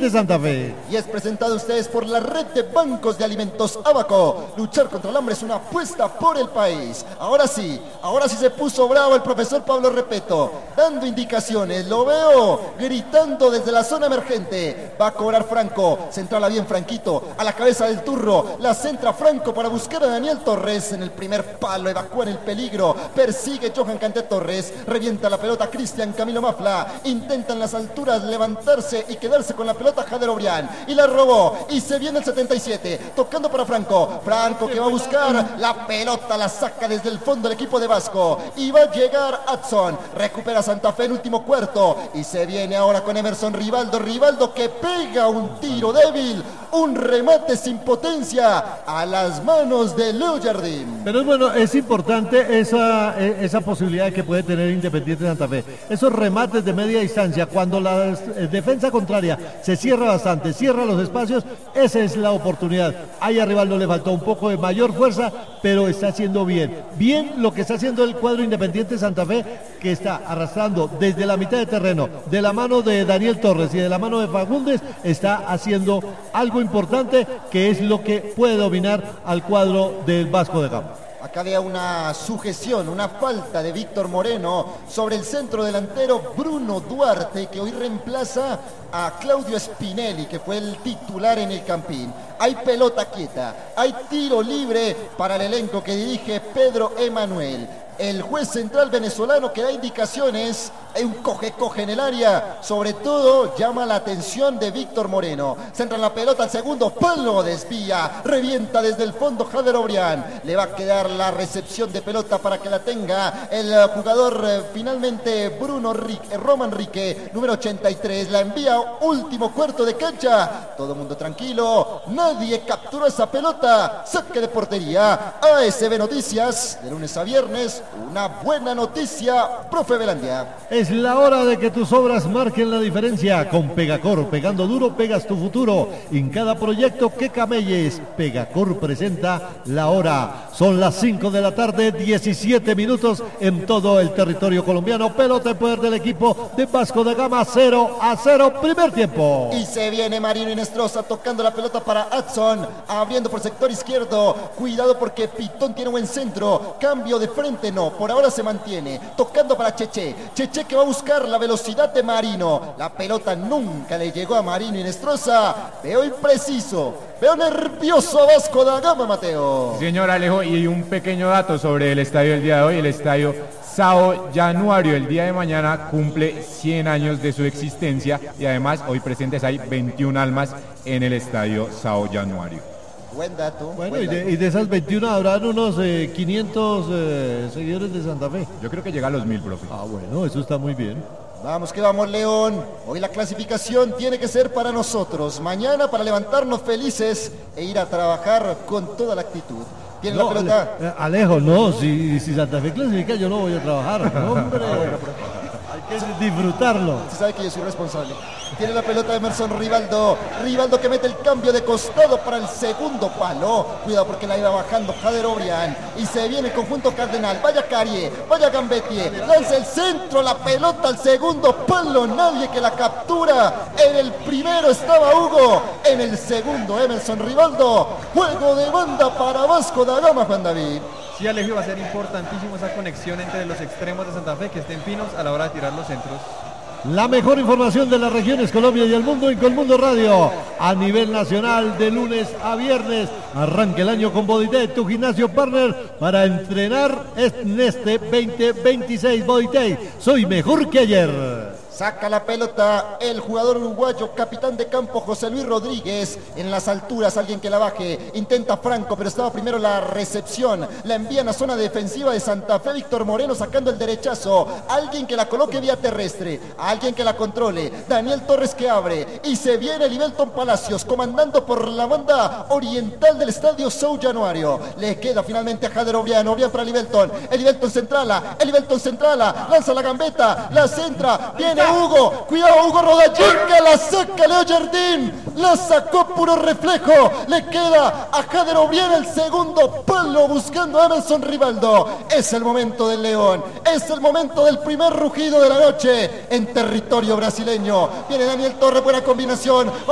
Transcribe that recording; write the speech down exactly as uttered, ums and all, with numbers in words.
Independiente Santa Fe. Y es presentado a ustedes por la red de bancos de alimentos Abaco. Luchar contra el hambre es una apuesta por el país. Ahora sí, ahora sí se puso bravo el profesor Pablo Repeto, dando indicaciones. Lo veo gritando desde la zona emergente. Va a cobrar Franco. Centrala bien Franquito. A la cabeza del turro. La centra Franco para buscar a Daniel Torres. En el primer palo evacúan el peligro. Persigue Johan Canté Torres. Revienta la pelota Cristian Camilo Mafla. Intenta en las alturas levantarse y quedarse con la pelota Jader Obrián. Y la robó. Y se viene el setenta y siete. Tocando para Franco. Franco que va a buscar la pelota. La saca desde el fondo el equipo de Vasco. Y va a llegar Adson. Recupera Santa Fe en último cuarto. Y se viene ahora con Emerson Rivaldo. Rivaldo que pega un tiro débil. Un remate sin potencia a las manos de Leo Jardín. Pero es bueno, es importante esa, esa posibilidad que puede tener Independiente Santa Fe. Esos remates de media distancia, cuando la defensa contraria se cierra bastante, cierra los espacios, esa es la oportunidad. Ahí a Rivaldo le faltó un poco de mayor fuerza, pero está haciendo bien. Bien lo que está haciendo el cuadro Independiente Santa Fe, que está arrastrando desde la mitad de terreno, de la mano de Daniel Torres y de la mano de Fagundes, está haciendo algo importante, que es lo que puede dominar al cuadro del Vasco da Gama. Acá había una sujeción, una falta de Víctor Moreno sobre el centro delantero Bruno Duarte, que hoy reemplaza a Claudio Spinelli, que fue el titular en el Campín. Hay pelota quieta, hay tiro libre para el elenco que dirige Pedro Emanuel. El juez central venezolano que da indicaciones, hay un coge-coge en el área, sobre todo llama la atención de Víctor Moreno. Centra la pelota al segundo palo, desvía, revienta desde el fondo Jader Obrián. Le va a quedar la recepción de pelota para que la tenga el jugador eh, finalmente Bruno Rique, Roman Rique, número ochenta y tres. La envía último cuarto de cancha. Todo mundo tranquilo, nadie capturó esa pelota. Saque de portería. A S B Noticias, de lunes a viernes. Una buena noticia, profe Belandia. Es la hora de que tus obras marquen la diferencia. Con Pegacor, pegando duro, pegas tu futuro. En cada proyecto que camelles, Pegacor presenta la hora. Son las cinco de la tarde, diecisiete minutos en todo el territorio colombiano. Pelota en poder del equipo de Vasco da Gama, cero a cero, primer tiempo. Y se viene Marino Inestrosa tocando la pelota para Adson, abriendo por sector izquierdo. Cuidado porque Pitón tiene buen centro. Cambio de frente. No, por ahora se mantiene, tocando para Cheche, Cheche que va a buscar la velocidad de Marino, la pelota nunca le llegó a Marino Inestrosa, veo impreciso, veo nervioso a Vasco da Gama, Mateo. Señor Alejo, y un pequeño dato sobre el estadio del día de hoy, el estadio Sao Januario, el día de mañana cumple cien años de su existencia y además hoy presentes hay veintiún almas en el estadio Sao Januario. Buen dato. Bueno, buen y, de, dato. y de esas veintiuna habrán unos eh, quinientos eh, seguidores de Santa Fe. Yo creo que llega a los mil, profe. Ah, bueno, eso está muy bien. Vamos que vamos, León. Hoy la clasificación tiene que ser para nosotros. Mañana para levantarnos felices e ir a trabajar con toda la actitud. Tiene No, la pelota. eh, Alejo, no, si, si Santa Fe clasifica yo no voy a trabajar. No, hombre, hay que disfrutarlo. Se sabe que yo soy responsable. Tiene la pelota de Emerson Rivaldo. Rivaldo que mete el cambio de costado para el segundo palo. Cuidado porque la iba bajando Jader Obrián. Y se viene el conjunto Cardenal. Vaya Carie, vaya Gambetti. Lanza el centro, la pelota al segundo palo. Nadie que la captura. En el primero estaba Hugo. En el segundo Emerson Rivaldo. Juego de banda para Vasco da Gama, Juan David. Sí, Alejo, va a ser importantísimo esa conexión entre los extremos de Santa Fe, que estén finos a la hora de tirar los centros. La mejor información de las regiones Colombia y el mundo en Colmundo Radio. A nivel nacional, de lunes a viernes. Arranca el año con Bodytech, tu gimnasio partner para entrenar en este veinte veintiséis. Bodytech, soy mejor que ayer. Saca la pelota el jugador uruguayo, capitán de campo José Luis Rodríguez. En las alturas, alguien que la baje. Intenta Franco, pero estaba primero la recepción. La envían a zona defensiva de Santa Fe. Víctor Moreno sacando el derechazo. Alguien que la coloque vía terrestre. Alguien que la controle. Daniel Torres que abre. Y se viene Livelton Palacios, comandando por la banda oriental del estadio Sao Januario. Le queda finalmente a Jader Obrián. Obrián para Livelton. El Livelton centrala. El Livelton centrala. Lanza la gambeta. La centra. Viene Hugo, cuidado Hugo Rodallín que la saca Leo Jardín, la sacó puro reflejo, le queda a Jader Obrián el segundo palo buscando a Emerson Rivaldo. Es el momento del León, es el momento del primer rugido de la noche en territorio brasileño. Viene Daniel Torres, buena combinación.